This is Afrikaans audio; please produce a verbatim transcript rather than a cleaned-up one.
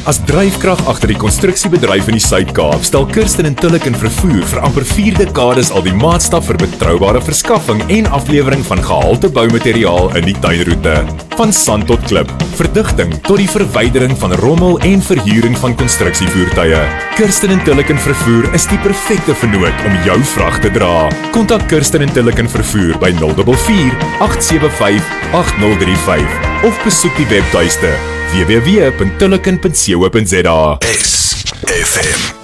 As dryfkrag agter die konstruksiebedryf in die Suid-Kaap, stel Kirsten en Tulliken Vervoer vir amper vier dekades al die maatstaf vir betroubare verskaffing en aflewering van gehalte boumateriaal in die tuinroete. Van sand tot klip, verdigting tot die verwydering van rommel en verhuuring van konstruksievoertuie. Kirsten en Tulliken Vervoer is die perfekte vennoot om jou vrag te dra. Kontak Kirsten en Tulliken Vervoer by nul vier vier, agt sewe vyf, agt nul drie vyf of besoek die webtuiste w w w punt tulliken punt co punt za. S F M